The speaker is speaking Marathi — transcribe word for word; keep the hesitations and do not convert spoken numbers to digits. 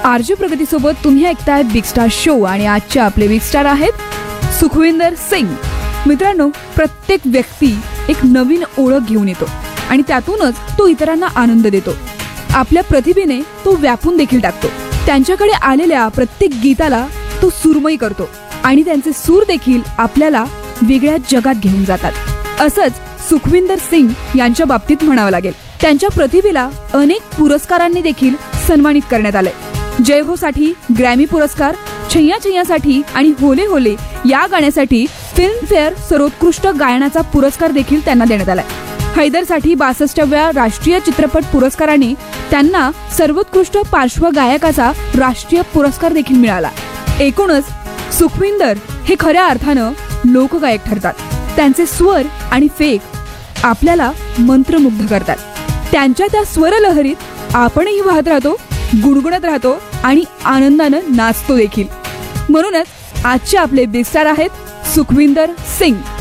आरजे प्रगती सोबत तुम्ही ऐकताय बिग स्टार शो आणि आजचे आपले बिग स्टार आहेत सुखविंदर सिंग. मित्रांनो, प्रत्येक व्यक्ती एक नवीन ओळख घेऊन येतो आणि त्यातूनच तो इतरांना आनंद देतो. आपल्या प्रतिभेने तो व्यापून देखील टाकतो. त्यांच्याकडे आलेल्या प्रत्येक गीताला तो सुरमयी करतो आणि त्यांचे सूर देखील आपल्याला वेगळ्या जगात घेऊन जातात. असंच सुखविंदर सिंग यांच्या बाबतीत म्हणावं लागेल. त्यांच्या प्रतिभेला अनेक पुरस्कारांनी देखील सन्मानित करण्यात आले. जय हो साठी ग्रॅमी पुरस्कार, छैया छैया साठी आणि होले होले या गाण्यासाठी फिल्मफेअर सर्वोत्कृष्ट गायनाचा पुरस्कार देखील त्यांना देण्यात आलाय. हैदरसाठी बासष्टाव्या राष्ट्रीय चित्रपट पुरस्काराने त्यांना सर्वोत्कृष्ट पार्श्वगायकाचा राष्ट्रीय पुरस्कार देखील मिळाला. एकूणच सुखविंदर हे खऱ्या अर्थानं लोकगायक ठरतात. त्यांचे स्वर आणि फेक आपल्याला मंत्रमुग्ध करतात. त्यांच्या त्या स्वरलहरीत आपणही वाहत राहतो, गुणगुणत राहतो आणि आनंदानं नाचतो देखील. म्हणूनच आजचे आपले बिग स्टार आहेत सुखविंदर सिंग.